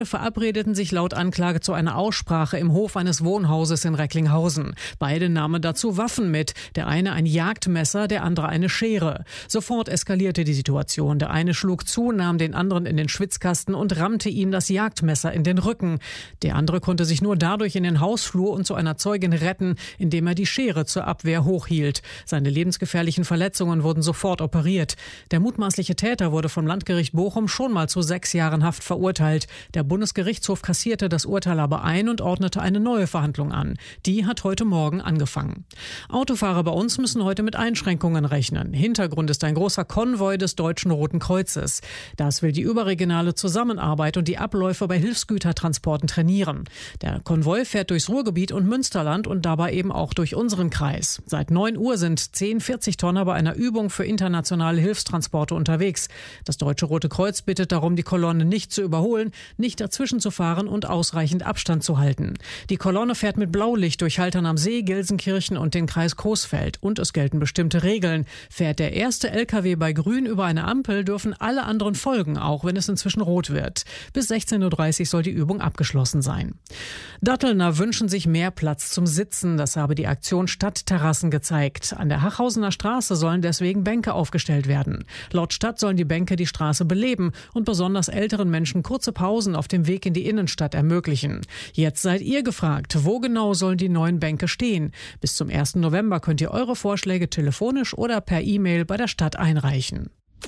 verabredeten sich laut Anklage zu einer Aussprache im Hof eines Wohnhauses in Recklinghausen. Beide nahmen dazu Waffen mit. Der eine ein Jagdmesser, der andere eine Schere. Sofort eskalierte die Situation. Der eine schlug zu, nahm den anderen in den Schwitzkasten und rammte ihm das Jagdmesser in den Rücken. Der andere konnte sich nur dadurch in den Hausflur und zu einer Zeugin retten, indem er die Schere zur Abwehr hochhielt. Seine lebensgefährlichen Verletzungen wurden sofort operiert. Der mutmaßliche Täter wurde vom Landgericht Bochum schon mal zu 6 Jahren Haft verurteilt. Der Bundesgerichtshof kassierte das Urteil aber ein und ordnete eine neue Verhandlung an. Die hat heute Morgen angefangen. Autofahrer bei uns müssen heute mit Einschränkungen rechnen. Hintergrund ist ein großer Konvoi des Deutschen Roten Kreuzes. Das will die überregionale Zusammenarbeit und die Abläufe bei Hilfsgütertransporten trainieren. Der Konvoi fährt durchs Ruhrgebiet und Münsterland und dabei eben auch durch unseren Kreis. Seit 9 Uhr sind 10 40-Tonner bei einer Übung für internationale Hilfstransporte unterwegs. Das Deutsche Rote Kreuz bittet darum, die Kolonne nicht zu überholen, nicht dazwischen zu fahren und ausreichend Abstand zu halten. Die Kolonne fährt mit Blaulicht durch Haltern am See, Gelsenkirchen und den Kreis Coesfeld. Und es gelten bestimmte Regeln. Fährt der erste LKW bei Grün über eine Ampel, dürfen alle anderen folgen, auch wenn es inzwischen rot wird. Bis 16:30 Uhr soll die Übung abgeschlossen sein. Dattelner wünschen sich mehr Platz zum Sitzen. Das habe die Aktion Stadtterrassen gezeigt. An der Hachhausener Straße sollen deswegen Bänke aufgestellt werden. Laut Stadt sollen die Bänke die Straße beleben und besonders älteren Menschen kurze Pausen auf dem Weg in die Innenstadt ermöglichen. Jetzt seid ihr gefragt, wo genau sollen die neuen Bänke stehen? Bis zum 1. November könnt ihr eure Vorschläge telefonisch oder per E-Mail bei der Stadt einreichen.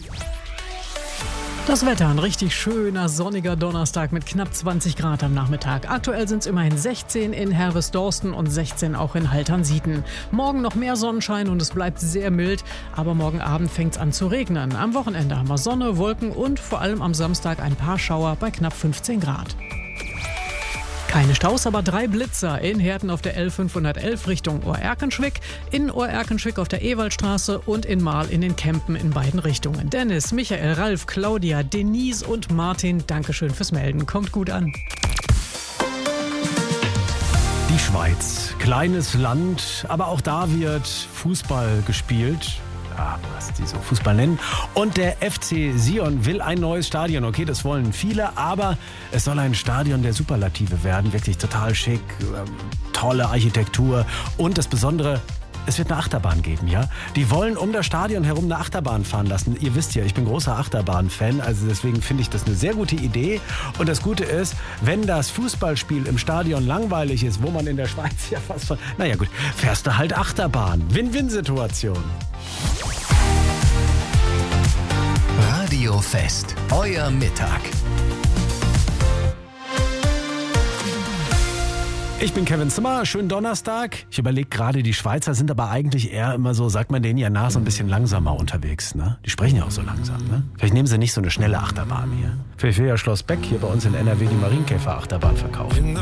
Das Wetter, ein richtig schöner, sonniger Donnerstag mit knapp 20 Grad am Nachmittag. Aktuell sind es immerhin 16 in Herwes-Dorsten und 16 auch in Haltern-Sieten. Morgen noch mehr Sonnenschein und es bleibt sehr mild, aber morgen Abend fängt es an zu regnen. Am Wochenende haben wir Sonne, Wolken und vor allem am Samstag ein paar Schauer bei knapp 15 Grad. Keine Staus, aber 3 Blitzer in Herten auf der L511 Richtung Ohr-Erkenschwick, in Ohr-Erkenschwick auf der Ewaldstraße und in Marl in den Campen in beiden Richtungen. Dennis, Michael, Ralf, Claudia, Denise und Martin, Dankeschön fürs Melden. Kommt gut an. Die Schweiz, kleines Land, aber auch da wird Fußball gespielt. Ja, was die so Fußball nennen. Und der FC Sion will ein neues Stadion. Okay, das wollen viele, aber es soll ein Stadion der Superlative werden. Wirklich total schick, tolle Architektur. Und das Besondere, es wird eine Achterbahn geben, ja? Die wollen um das Stadion herum eine Achterbahn fahren lassen. Ihr wisst ja, ich bin großer Achterbahn-Fan, also deswegen finde ich das eine sehr gute Idee. Und das Gute ist, wenn das Fußballspiel im Stadion langweilig ist, wo man in der Schweiz ja fast von... Naja gut, fährst du halt Achterbahn. Win-Win-Situation. Radio Fest, euer Mittag. Ich bin Kevin Zimmer, schönen Donnerstag. Ich überlege gerade, die Schweizer sind aber eigentlich eher immer so, sagt man denen ja nach, so ein bisschen langsamer unterwegs. Ne? Die sprechen ja auch so langsam. Ne? Vielleicht nehmen sie nicht so eine schnelle Achterbahn hier. Vielleicht will ja Schloss Beck hier bei uns in NRW die Marienkäfer-Achterbahn verkaufen.